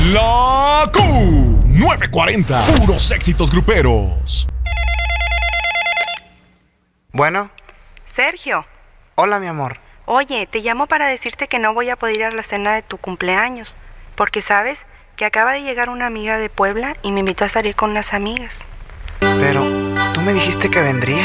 La Q940, puros éxitos gruperos. Bueno. Sergio. Hola, mi amor. Oye, te llamo para decirte que no voy a poder ir a la cena de tu cumpleaños, porque sabes que acaba de llegar una amiga de Puebla y me invitó a salir con unas amigas. Pero tú me dijiste que vendrías.